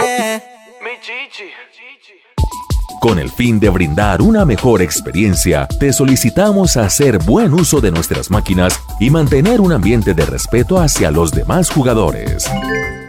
Mi chichi. Con el fin de brindar una mejor experiencia, te solicitamos hacer buen uso de nuestras máquinas y mantener un ambiente de respeto hacia los demás jugadores.